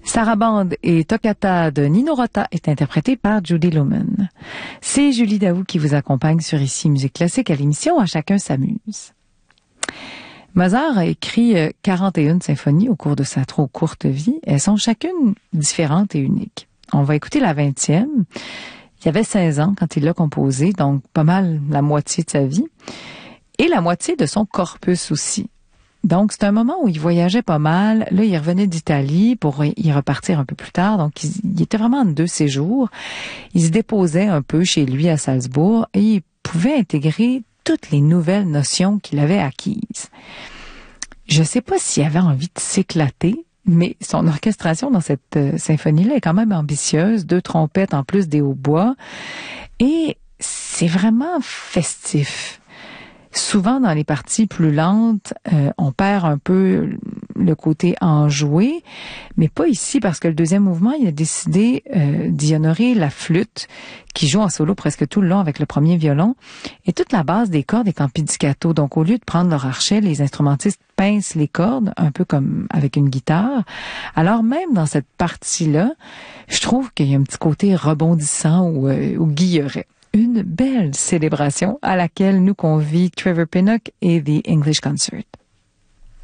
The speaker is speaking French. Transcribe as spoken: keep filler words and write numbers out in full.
Sarabande et Toccata de Nino Rota est interprétée par Judy Lumen. C'est Julie Daou qui vous accompagne sur Ici Musique Classique à l'émission À chacun s'amuse. Mozart a écrit quarante et une symphonies au cours de sa trop courte vie. Elles sont chacune différentes et uniques. On va écouter la vingtième. Il avait seize ans quand il l'a composée, donc pas mal la moitié de sa vie. Et la moitié de son corpus aussi. Donc, c'est un moment où il voyageait pas mal. Là, il revenait d'Italie pour y repartir un peu plus tard. Donc, il, il était vraiment en deux séjours. Il se déposait un peu chez lui à Salzbourg et il pouvait intégrer toutes les nouvelles notions qu'il avait acquises. Je sais pas s'il avait envie de s'éclater, mais son orchestration dans cette euh, symphonie-là est quand même ambitieuse. Deux trompettes en plus des hautbois. Et c'est vraiment festif. Souvent, dans les parties plus lentes, euh, on perd un peu le côté enjoué, mais pas ici, parce que le deuxième mouvement, il a décidé euh, d'y honorer la flûte, qui joue en solo presque tout le long avec le premier violon, et toute la base des cordes est en pizzicato. Donc, au lieu de prendre leur archet, les instrumentistes pincent les cordes, un peu comme avec une guitare. Alors, même dans cette partie-là, je trouve qu'il y a un petit côté rebondissant ou, euh, ou guilleret. Une belle célébration à laquelle nous convie Trevor Pinnock et The English Concert.